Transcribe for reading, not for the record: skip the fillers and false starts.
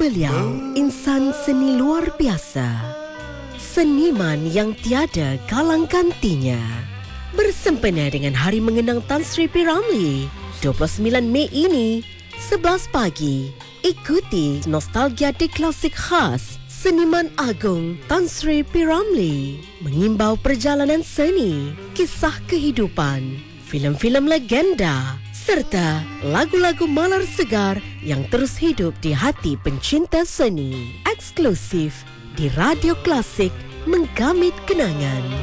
Beliau insan seni luar biasa, seniman yang tiada galang gantinya. Bersempena dengan Hari Mengenang Tan Sri P. Ramlee 29 Mei ini 11 pagi, ikuti nostalgia deklasik khas seniman agung Tan Sri P. Ramlee, mengimbau perjalanan seni, kisah kehidupan, filem-filem legenda serta lagu-lagu malar segar yang terus hidup di hati pencinta seni. Eksklusif di Radio Klasik, menggamit kenangan.